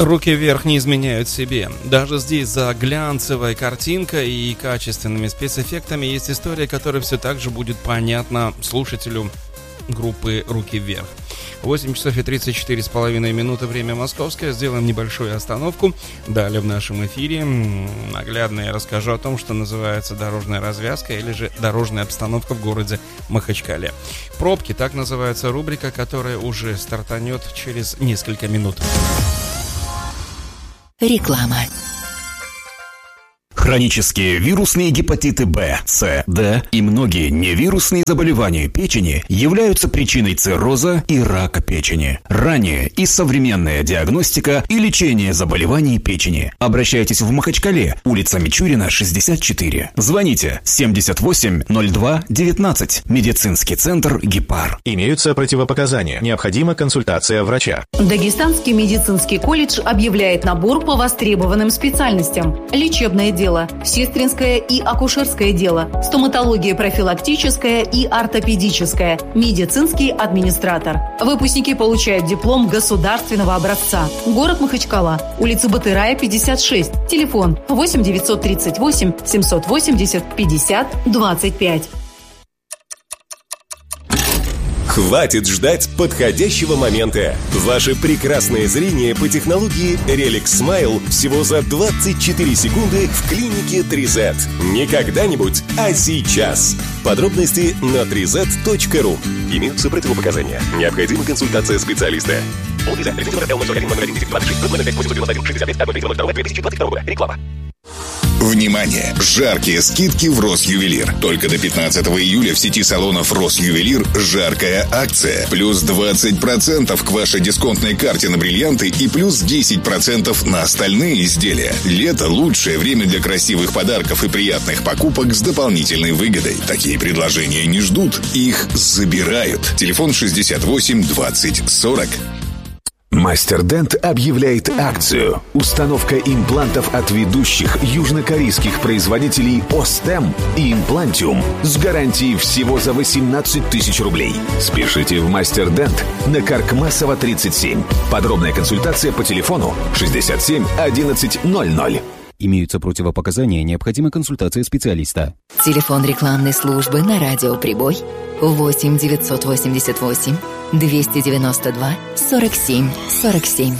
Руки вверх не изменяют себе. Даже здесь за глянцевой картинкой и качественными спецэффектами есть история, которая все так же будет понятна слушателю группы «Руки вверх». 8 часов и 34,5 минуты, время московское. Сделаем небольшую остановку. Далее в нашем эфире наглядно я расскажу о том, что называется дорожная развязка или же дорожная обстановка в городе Махачкале. Пробки, так называется рубрика, которая уже стартанет через несколько минут. Реклама. Хронические вирусные гепатиты В, С, Д и многие невирусные заболевания печени являются причиной цирроза и рака печени. Ранняя и современная диагностика и лечение заболеваний печени. Обращайтесь в Махачкале, улица Мичурина, 64. Звоните 78 02 19. Медицинский центр «Гепар». Имеются противопоказания. Необходима консультация врача. Дагестанский медицинский колледж объявляет набор по востребованным специальностям. Лечебное дело, сестринское и акушерское дело, стоматология профилактическая и ортопедическая, медицинский администратор. Выпускники получают диплом государственного образца. Город Махачкала, улица Батырая, 56. Телефон 8 938 780 50 25. Хватит ждать подходящего момента. Ваше прекрасное зрение по технологии Relic Smile всего за 24 секунды в клинике 3Z. Не когда-нибудь, а сейчас. Подробности на 3z.ru. Имеются противопоказания. Необходима консультация специалиста. Реклама. Внимание! Жаркие скидки в Росювелир. Только до 15 июля в сети салонов Росювелир жаркая акция. Плюс 20% к вашей дисконтной карте на бриллианты и плюс 10% на остальные изделия. Лето – лучшее время для красивых подарков и приятных покупок с дополнительной выгодой. Такие предложения не ждут, их забирают. Телефон 68 20 40. Мастер-Дент объявляет акцию. Установка имплантов от ведущих южнокорейских производителей Остем и Имплантиум с гарантией всего за 18 тысяч рублей. Спешите в Мастер-Дент на Каркмасова, 37. Подробная консультация по телефону 67 11 00. Имеются противопоказания, необходима консультация специалиста. Телефон рекламной службы на радио «Прибой» 8 988 292 47 47.